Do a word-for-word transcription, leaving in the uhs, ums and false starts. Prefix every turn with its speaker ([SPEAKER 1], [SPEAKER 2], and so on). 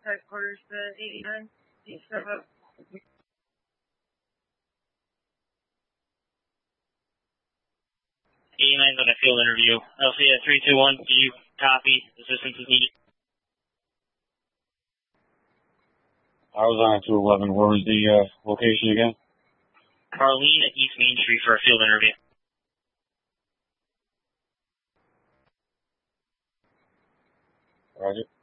[SPEAKER 1] headquarters to eighty-nine. You step up.
[SPEAKER 2] eighty-nine's on a field interview. Alpha three two one, do you copy? Assistance is needed.
[SPEAKER 3] I was on two eleven. Where was the uh, location again?
[SPEAKER 2] Carlene at East Main Street for a field interview.
[SPEAKER 3] Roger.